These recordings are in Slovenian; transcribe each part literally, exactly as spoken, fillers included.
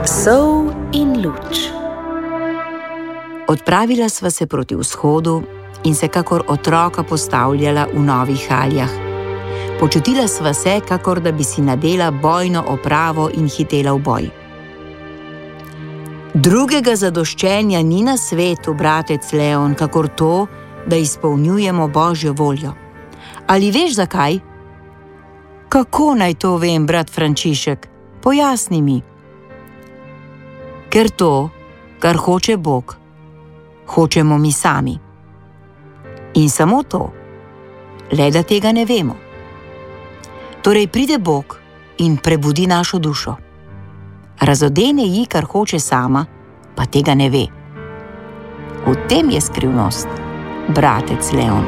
Sol in luč. Odpravila sva se proti vzhodu in se kakor otroka postavljala v novih haljah. Počutila sva se, kakor da bi si nadela bojno opravo in hitela v boj. Drugega zadoščenja ni na svetu, bratec Leon, kakor to, da izpolnjujemo Božjo voljo. Ali veš zakaj? Kako naj to vem, brat Frančišek? Pojasni mi. Ker to, kar hoče Bog, hočemo mi sami. In samo to, le da tega ne vemo. Torej pride Bog in prebudi našo dušo. Razodene ji, kar hoče sama, pa tega ne ve. V tem je skrivnost, bratec Leon.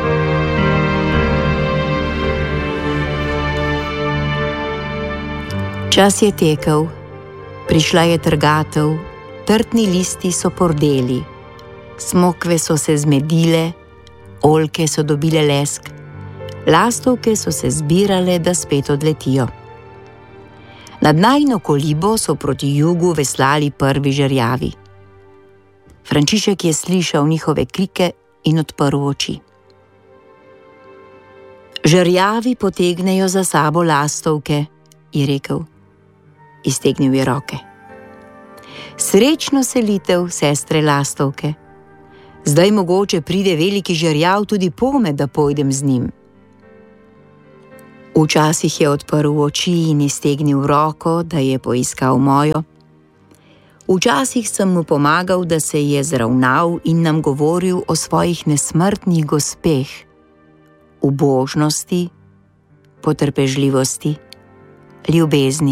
Čas je tekel, prišla je trgatev, trtni listi so pordeli, smokve so se zmedile, oljke so dobile lesk, lastovke so se zbirale, da spet odletijo. Nad najino kolibo so proti jugu veslali prvi žerjavi. Frančišek je slišal njihove krike in odprl oči. Žerjavi potegnejo za sabo lastovke, je rekel. Iztegnil je roke. Srečno selitev, sestre lastovke. Zdaj mogoče pride veliki žerjav tudi pome, da pojdem z njim. Včasih je odprl oči in iztegnil roko, da je poiskal mojo. Včasih sem mu pomagal, da se je zravnal in nam govoril o svojih nesmrtnih gospeh, ubožnosti, potrpežljivosti, ljubezni.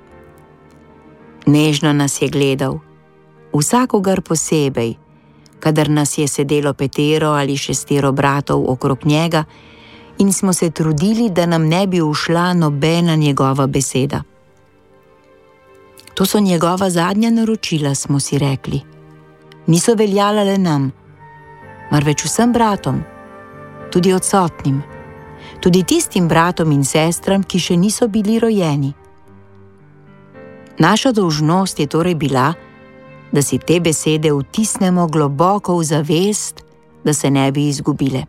Nežno nas je gledal, vsakogar posebej, kadar nas je sedelo petero ali šestero bratov okrog njega in smo se trudili, da nam ne bi ušla nobena njegova beseda. To so njegova zadnja naročila, smo si rekli. Niso veljala le nam, marveč vsem bratom, tudi odsotnim, tudi tistim bratom in sestram, ki še niso bili rojeni. Naša dolžnost je torej bila, da si te besede vtisnemo globoko v zavest, da se ne bi izgubile.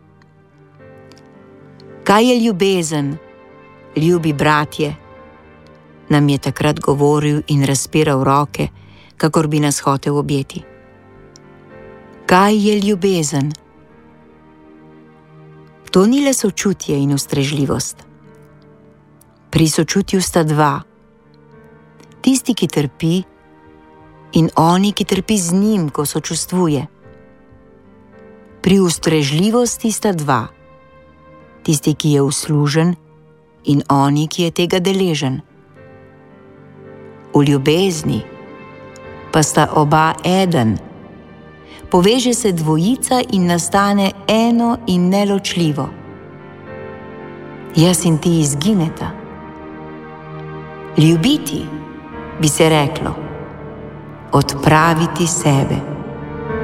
Kaj je ljubezen, ljubi bratje? Nam je takrat govoril in razpiral roke, kakor bi nas hotel objeti. Kaj je ljubezen? To ni le sočutje in ustrežljivost. Pri sočutju sta dva. Tisti, ki trpi, in oni, ki trpi z njim, ko sočustvuje. Pri ustrežljivosti sta dva. Tisti, ki je uslužen, in oni, ki je tega deležen. V ljubezni pa sta oba eden. Poveže se dvojica in nastane eno in neločljivo. Jaz in ti izgineta. Ljubiti, bi se reklo, odpraviti sebe.